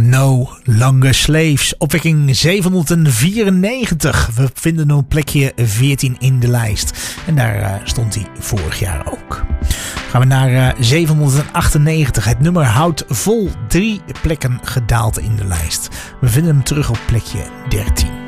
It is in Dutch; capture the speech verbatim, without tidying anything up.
No Longer Slaves. Opwekking zevenhonderdvierennegentig. We vinden hem op plekje veertien in de lijst. En daar uh, stond hij vorig jaar ook. Gaan we naar uh, zevenhonderdachtennegentig. Het nummer houdt vol drie plekken gedaald in de lijst. We vinden hem terug op plekje dertien.